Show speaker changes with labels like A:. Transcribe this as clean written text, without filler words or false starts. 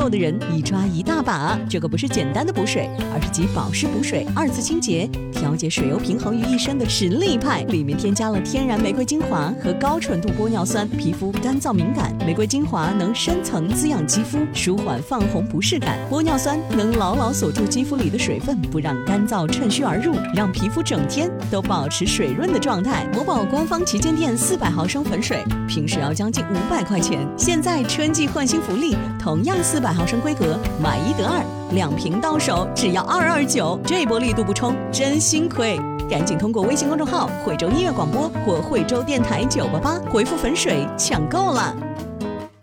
A: 的人一抓一大把。这个不是简单的补水，而是集保湿补水、二次清洁、调节水油平衡于一身的实力派。里面添加了天然玫瑰精华和高纯度玻尿酸，皮肤干燥敏感，玫瑰精华能深层滋养肌肤，舒缓泛红不适感；玻尿酸能牢牢锁住肌肤里的水分，不让干燥趁虚而入，让皮肤整天都保持水润的状态。某宝官方旗舰店400毫升粉水，平时要将近500块钱，现在春季换新福利，同样400毫升规格，买1得2，2瓶到手只要229，这波力度不冲真心亏。赶紧通过微信公众号惠州音乐广播或惠州电台988回复粉水抢购了。